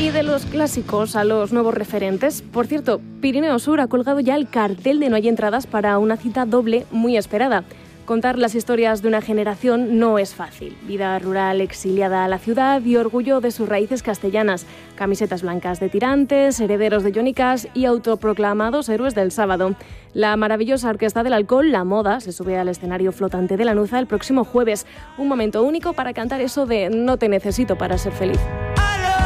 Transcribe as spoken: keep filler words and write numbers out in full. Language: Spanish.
Y de los clásicos a los nuevos referentes. Por cierto, Pirineo Sur ha colgado ya el cartel de No hay entradas para una cita doble muy esperada. Contar las historias de una generación no es fácil. Vida rural exiliada a la ciudad y orgullo de sus raíces castellanas. Camisetas blancas de tirantes, herederos de Johnny Cash y autoproclamados héroes del sábado. La maravillosa Orquesta del Alcohol, La Moda, se sube al escenario flotante de Lanuza el próximo jueves. Un momento único para cantar eso de no te necesito para ser feliz.